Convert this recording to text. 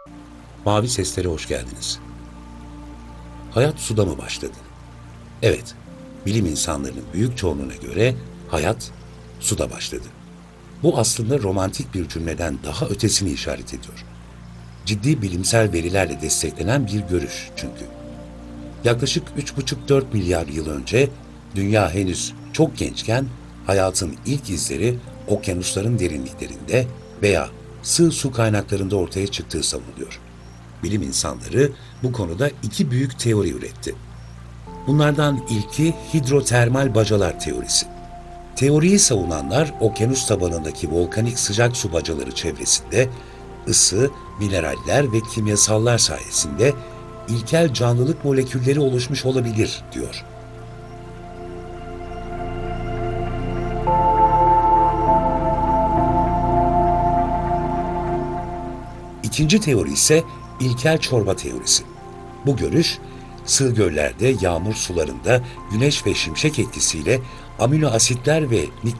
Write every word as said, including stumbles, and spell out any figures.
Mavi Seslere hoş geldiniz. Hayat suda mı başladı? Evet, bilim insanlarının büyük çoğunluğuna göre hayat suda başladı. Bu aslında romantik bir cümleden daha ötesini işaret ediyor. Ciddi bilimsel verilerle desteklenen bir görüş çünkü. Yaklaşık üç buçuk dört milyar yıl önce dünya henüz çok gençken hayatın ilk izleri okyanusların derinliklerinde veya sığ su kaynaklarında ortaya çıktığı savunuluyor. Bilim insanları bu konuda iki büyük teori üretti. Bunlardan ilki hidrotermal bacalar teorisi. Teoriyi savunanlar okyanus tabanındaki volkanik sıcak su bacaları çevresinde ısı, mineraller ve kimyasallar sayesinde ilkel canlılık molekülleri oluşmuş olabilir diyor. İkinci teori ise ilkel çorba teorisi. Bu görüş, sığ göllerde, yağmur sularında güneş ve şimşek etkisiyle amino asitler ve